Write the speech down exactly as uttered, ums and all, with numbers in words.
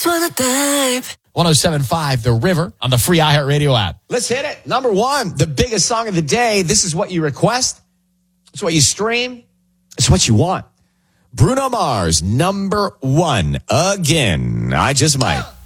wanna dive. one oh seven point five The River on the free iHeartRadio app. Let's hit it. Number one, the biggest song of the day. This is what you request. It's what you stream. It's what you want. Bruno Mars, number one. Again. I just might.